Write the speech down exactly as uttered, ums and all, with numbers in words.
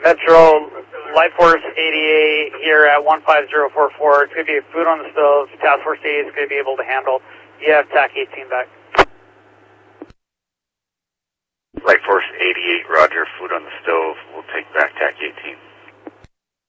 Metro, Light Force eighty-eight here at one five zero four four. It's going to be food on the stove. Task Force eight is going to be able to handle. You have T A C eighteen back. Light Force eighty-eight, roger, food on the stove.